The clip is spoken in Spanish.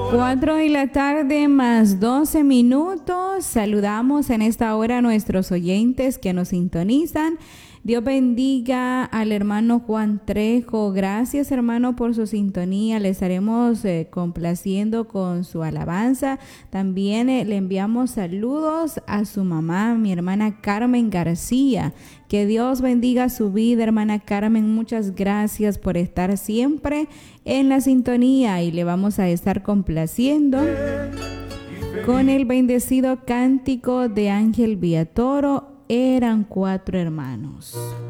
4:00 más 12 minutos. Saludamos en esta hora a nuestros oyentes que nos sintonizan. Dios bendiga al hermano Juan Trejo. Gracias, hermano, por su sintonía. Le estaremos complaciendo con su alabanza. También le enviamos saludos a su mamá, mi hermana Carmen García. Que Dios bendiga su vida, hermana Carmen. Muchas gracias por estar siempre en la sintonía y le vamos a estar complaciendo con el bendecido cántico de Ángel Villatoro. Eran 4 hermanos.